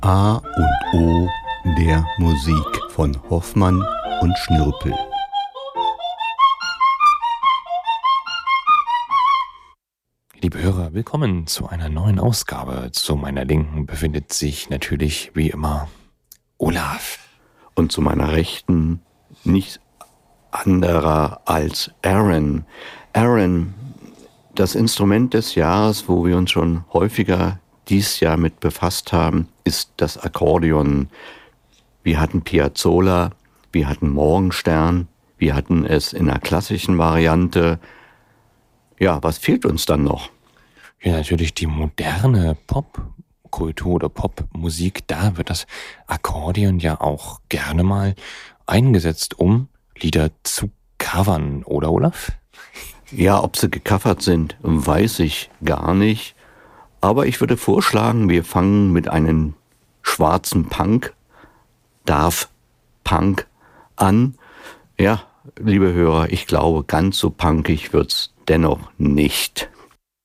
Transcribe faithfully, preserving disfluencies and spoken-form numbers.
A und O der Musik von Hoffmann und Schnirpel. Liebe Hörer, willkommen zu einer neuen Ausgabe. Zu meiner Linken befindet sich natürlich wie immer Olaf. Und zu meiner Rechten nicht anderer als Aaron. Aaron, das Instrument des Jahres, wo wir uns schon häufiger dieses Jahr mit befasst haben, ist das Akkordeon. Wir hatten Piazzolla, wir hatten Morgenstern, wir hatten es in einer klassischen Variante. Ja, was fehlt uns dann noch? Ja, natürlich die moderne Popkultur oder Popmusik. Da wird das Akkordeon ja auch gerne mal eingesetzt, um Lieder zu covern, oder Olaf? Ja, ob sie gecovert sind, weiß ich gar nicht. Aber ich würde vorschlagen, wir fangen mit einem schwarzen Punk, Daft Punk, an. Ja, liebe Hörer, ich glaube, ganz so punkig wird's dennoch nicht.